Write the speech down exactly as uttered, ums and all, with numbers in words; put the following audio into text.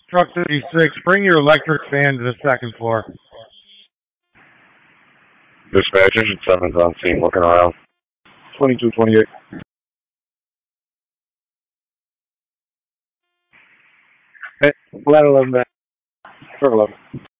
Truck thirty-six, bring your electric fan to the second floor. Dispatch, engine seven's on scene, looking around. twenty-two twenty-eight. Hey, flat eleven back. Truck eleven.